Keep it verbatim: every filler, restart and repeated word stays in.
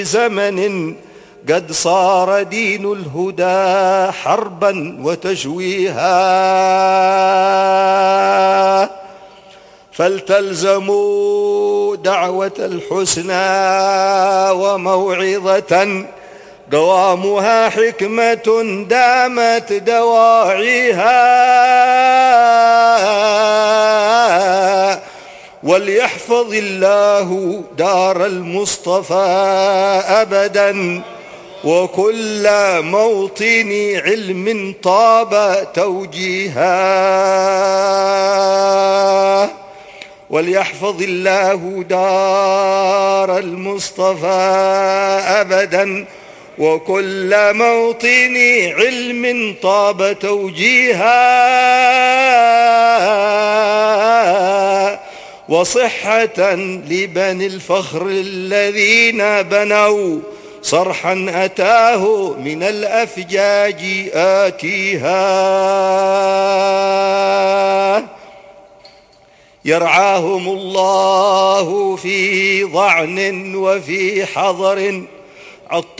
زمن قد صار دين الهدى حربا وتشويها، فلتلزموا دعوة الحسنى وموعظة قوامها حكمة دامت دواعيها، وليحفظ الله دار المصطفى أبدا وكل موطن علم طاب توجيها، وليحفظ الله دار المصطفى أبدا وكل موطن علم طاب توجيها، وصحة لبني الفخر الذين بنوا صرحا أتاه من الأفجاج آتيها، يرعاهم الله في ضعن وفي حضر.